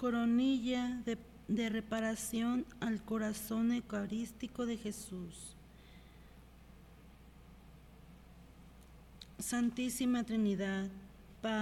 Coronilla de reparación al corazón eucarístico de Jesús. Santísima Trinidad,